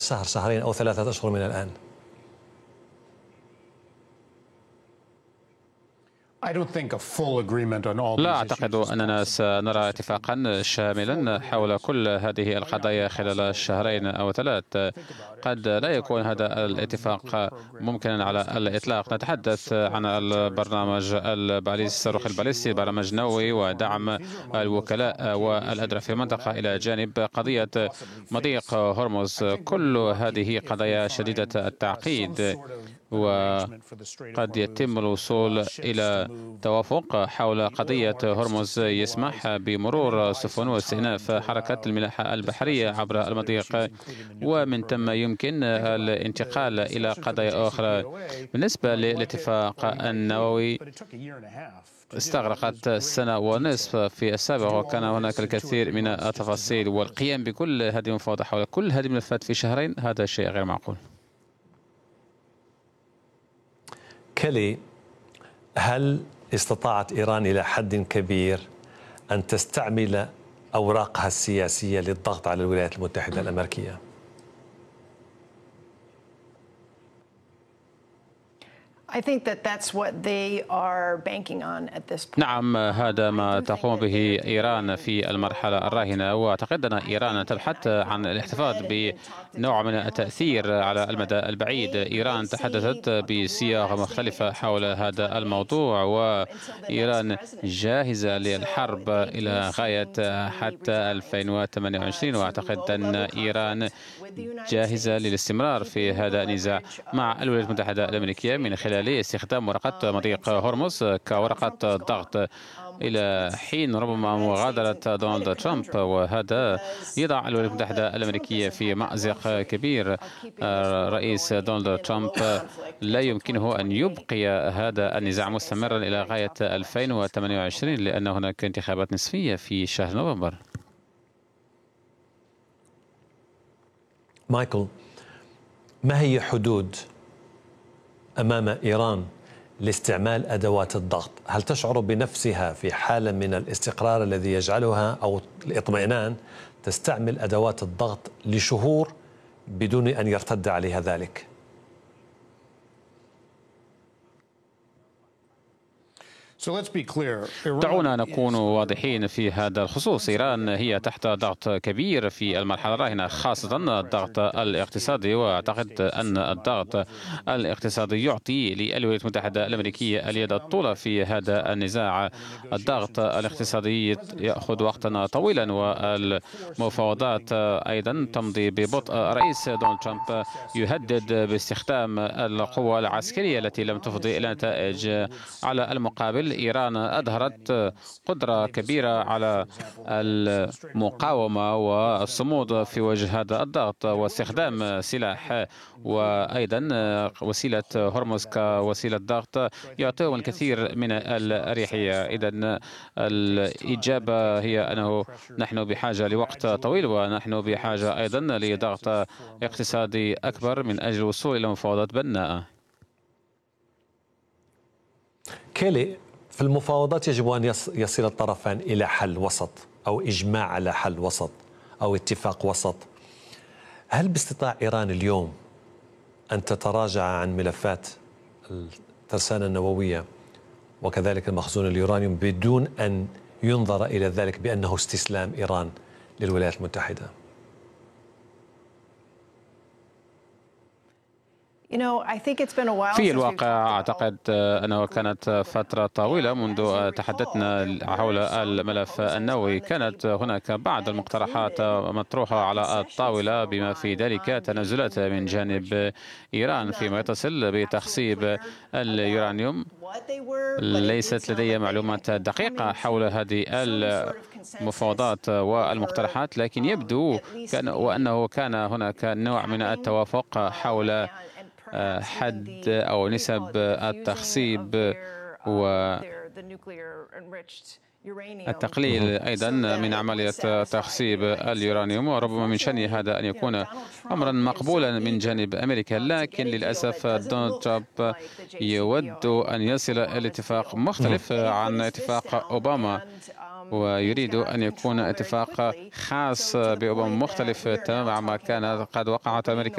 شهر، شهرين أو 3 أشهر من الآن؟ لا أعتقد أننا سنرى اتفاقا شاملا حول كل هذه القضايا خلال الشهرين أو 3. قد لا يكون هذا الاتفاق ممكنا على الإطلاق. نتحدث عن البرنامج الصاروخ الباليستي، برنامج نووي، ودعم الوكلاء والأدراك في المنطقة، إلى جانب قضية مضيق هرمز. كل هذه قضايا شديدة التعقيد، وقد يتم الوصول إلى توافق حول قضية هرمز يسمح بمرور سفن واستئناف حركة الملاحة البحرية عبر المضيق، ومن ثم يمكن الانتقال إلى قضايا أخرى. بالنسبة للاتفاق النووي، استغرقت 1.5 سنة في السابق، وكان هناك الكثير من التفاصيل، والقيام بكل هذه المفاوضات حول كل هذه الملفات في شهرين هذا شيء غير معقول. كيلي، هل استطاعت إيران إلى حد كبير أن تستعمل أوراقها السياسية للضغط على الولايات المتحدة الأمريكية؟ نعم، هذا ما تقوم به إيران في المرحلة الراهنة، وأعتقد أن إيران تبحث عن الاحتفاظ بنوع من التأثير على المدى البعيد. إيران تحدثت بصياغة مختلفة حول هذا الموضوع، وإيران جاهزة للحرب إلى غاية حتى 2028، وأعتقد أن إيران جاهزة للاستمرار في هذا النزاع مع الولايات المتحدة الأمريكية من خلال استخدام ورقة مضيق هرمز كورقة ضغط إلى حين ربما مغادرة دونالد ترامب، وهذا يضع الولايات المتحدة الأمريكية في مأزق كبير. رئيس دونالد ترامب لا يمكنه أن يبقي هذا النزاع مستمرا إلى غاية 2028، لأن هناك انتخابات نصفية في شهر نوفمبر. مايكل، ما هي حدود أمام إيران لاستعمال أدوات الضغط؟ هل تشعر بنفسها في حالة من الاستقرار الذي يجعلها أو الاطمئنان تستعمل أدوات الضغط لشهور بدون أن يرتد عليها ذلك؟ دعونا نكون واضحين في هذا الخصوص. إيران هي تحت ضغط كبير في المرحلة الراهنة، خاصة الضغط الاقتصادي، وأعتقد أن الضغط الاقتصادي يعطي للولايات المتحدة الأمريكية اليد الطولى في هذا النزاع. الضغط الاقتصادي يأخذ وقتا طويلا، والمفاوضات أيضا تمضي ببطء. رئيس دونالد ترامب يهدد باستخدام القوة العسكرية التي لم تفضي إلى نتائج. على المقابل، إيران أظهرت قدرة كبيرة على المقاومة والصمود في وجه هذا الضغط واستخدام سلاح، وأيضا وسيلة هرمز كوسيلة ضغط يعطيهم الكثير من الأريحية. إذن الإجابة هي أنه نحن بحاجة لوقت طويل، ونحن بحاجة أيضا لضغط اقتصادي أكبر من أجل الوصول إلى مفاوضات بناءة. كيلي، في المفاوضات يجب أن يصل الطرفان إلى حل وسط أو إجماع على حل وسط أو اتفاق وسط. هل باستطاع إيران اليوم أن تتراجع عن ملفات الترسانة النووية وكذلك المخزون اليورانيوم بدون أن ينظر إلى ذلك بأنه استسلام إيران للولايات المتحدة؟ في الواقع أعتقد أنه كانت فترة طويلة منذ تحدثنا حول الملف النووي. كانت هناك بعض المقترحات مطروحة على الطاولة، بما في ذلك تنازلات من جانب إيران فيما يتصل بتخصيب اليورانيوم. ليست لدي معلومات دقيقة حول هذه المفاوضات والمقترحات، لكن يبدو وأنه كان هناك نوع من التوافق حول حد أو نسب التخصيب والتقليل أيضا من عملية تخصيب اليورانيوم. وربما من شأن هذا أن يكون أمرا مقبولا من جانب أمريكا، لكن للأسف دونالد ترامب يود أن يصل إلى اتفاق مختلف عن اتفاق أوباما، ويريد أن يكون اتفاق خاص بأوباما مختلف تماما عما كان قد وقعت أمريكا